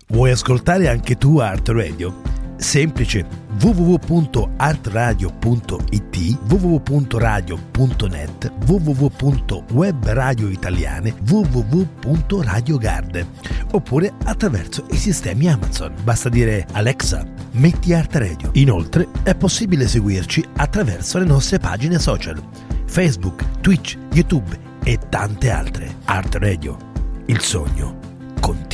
Vuoi ascoltare anche tu Art Radio? Semplice: www.artradio.it, www.radio.net, www.webradioitaliane, www.radiogarde, oppure attraverso i sistemi Amazon. Basta dire: Alexa, metti Art Radio. Inoltre è possibile seguirci attraverso le nostre pagine social: Facebook, Twitch, YouTube e tante altre. Art Radio, il sogno continua.